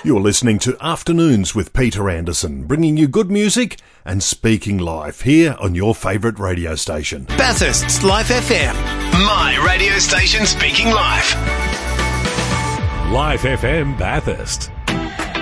You're listening to Afternoons with Peter Anderson, bringing you good music and speaking live here on your favourite radio station. Bathurst's Life FM. My radio station speaking live. Life FM Bathurst.